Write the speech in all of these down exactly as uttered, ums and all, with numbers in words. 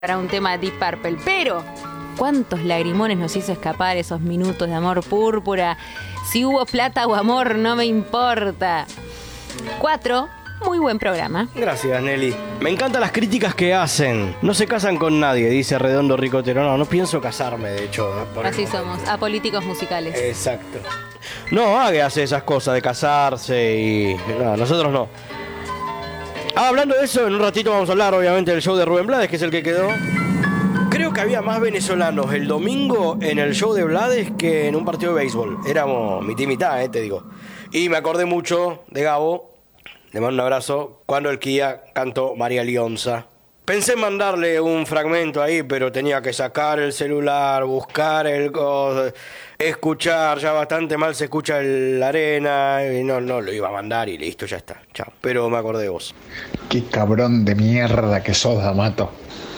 para un tema de Deep Purple, pero cuántos lagrimones nos hizo escapar esos minutos de amor púrpura. Si hubo plata o amor, no me importa. Cuatro, muy buen programa. Gracias, Nelly. Me encantan las críticas que hacen. No se casan con nadie, dice Redondo Ricotero. No, no pienso casarme, de hecho. Por Así somos, apolíticos musicales. Exacto. No, Age hace esas cosas de casarse y... No, nosotros no. Ah, hablando de eso, en un ratito vamos a hablar, obviamente, del show de Rubén Blades, que es el que quedó. Creo que había más venezolanos el domingo en el show de Blades que en un partido de béisbol. Éramos mitad y mitad, eh, te digo. Y me acordé mucho de Gabo, le mando un abrazo, cuando el Kia cantó María Lionza. Pensé en mandarle un fragmento ahí, pero tenía que sacar el celular, buscar el... escuchar, ya bastante mal se escucha el, la arena, y no, no lo iba a mandar y listo, ya está, chao. Pero me acordé de vos. Qué cabrón de mierda que sos, D'Amato.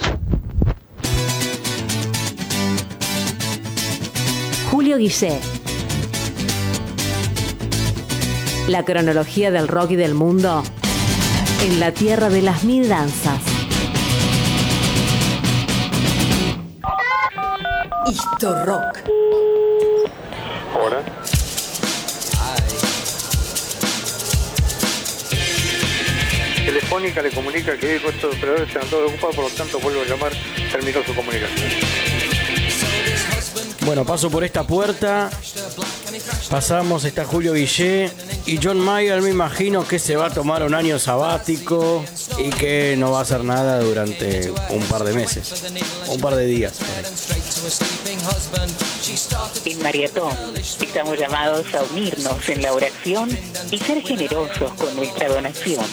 Julio Guillé. La cronología del rock y del mundo en la tierra de las mil danzas. Histo Rock. Hola. Telefónica le comunica que estos operadores se han todos ocupados, por lo tanto vuelvo a llamar, terminó su comunicación. Bueno, paso por esta puerta, pasamos, está Julio Guillé y John Mayer. Me imagino que se va a tomar un año sabático y que no va a hacer nada durante un par de meses, un par de días. En Maratón estamos llamados a unirnos en la oración y ser generosos con nuestra donación.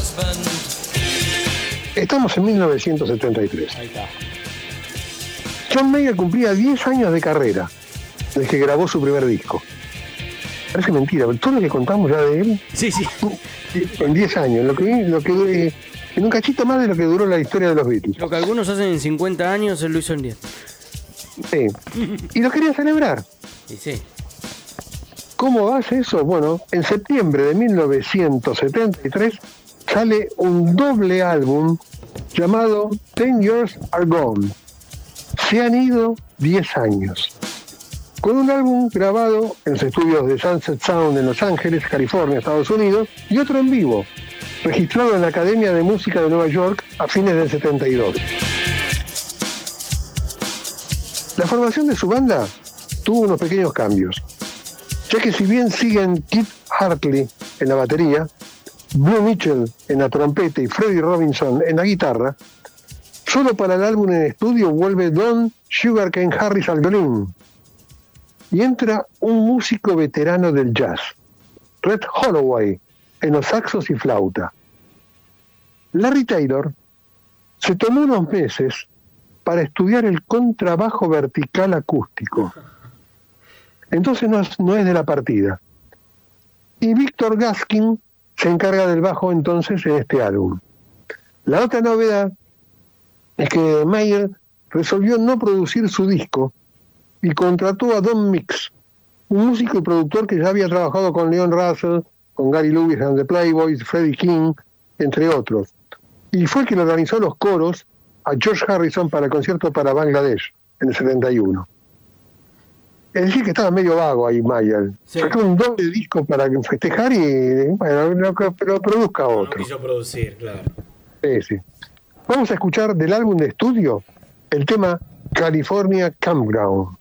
Estamos en mil novecientos setenta y tres. Ahí está. John Mayer cumplía diez años de carrera desde que grabó su primer disco. Parece mentira, pero todo lo que contamos ya de él, Sí, sí. en diez años, lo que, lo que, en un cachito más de lo que duró la historia de los Beatles. Lo que algunos hacen en cincuenta años, él lo hizo en diez. Sí. Y lo quería celebrar. Y sí. ¿Cómo hace eso? Bueno, en septiembre de mil novecientos setenta y tres sale un doble álbum llamado Ten Years Are Gone. Se han ido diez años. Con un álbum grabado en los estudios de Sunset Sound en Los Ángeles, California, Estados Unidos, y otro en vivo, registrado en la Academia de Música de Nueva York a fines del setenta y dos. La formación de su banda tuvo unos pequeños cambios, ya que si bien siguen Keith Hartley en la batería, Blue Mitchell en la trompeta y Freddie Robinson en la guitarra, solo para el álbum en estudio vuelve Don Sugarcane Harris al violín y entra un músico veterano del jazz, Red Holloway, en los saxos y flauta. Larry Taylor se tomó unos meses para estudiar el contrabajo vertical acústico. Entonces no es, no es de la partida. Y Victor Gaskin se encarga del bajo entonces en este álbum. La otra novedad es que Mayer resolvió no producir su disco y contrató a Don Mix, un músico y productor que ya había trabajado con Leon Russell, con Gary Lewis and the Playboys, Freddie King, entre otros. Y fue el que le organizó los coros a George Harrison para el concierto para Bangladesh en el setenta y uno. Es decir, que estaba medio vago ahí Mayer. Sí. Sacó un doble disco para festejar y bueno, lo, lo produzca otro. No quiso producir, claro. Sí, sí. Vamos a escuchar del álbum de estudio el tema California Campground.